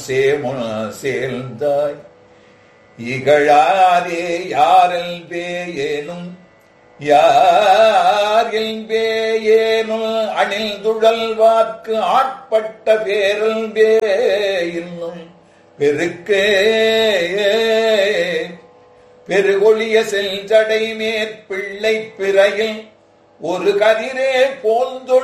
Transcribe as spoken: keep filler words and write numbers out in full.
சேமுன சேர்ந்தாய் இகழாதே யாரில் பேயேனும் யாரில் பேயேனும் அணில் துழல்வார்க்கு ஆட்பட்ட பேரல் பே இன்னும் பெருக்கே பெருகொழிய செல்ஜடை மேற்பிள்ளை பிறையில் ஒரு கதிரே போந்தொழு